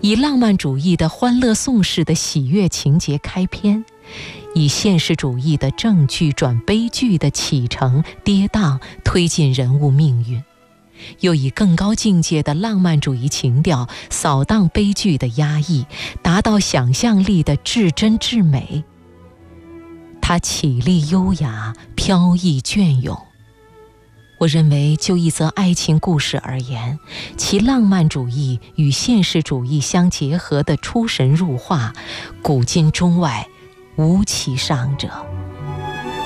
以浪漫主义的欢乐颂式的喜悦情节开篇，以现实主义的正剧转悲剧的起承跌宕推进人物命运，又以更高境界的浪漫主义情调扫荡悲剧的压抑，达到想象力的至真至美。它绮丽优雅，飘逸隽永。我认为就一则爱情故事而言，其浪漫主义与现实主义相结合的出神入化，古今中外无其上者。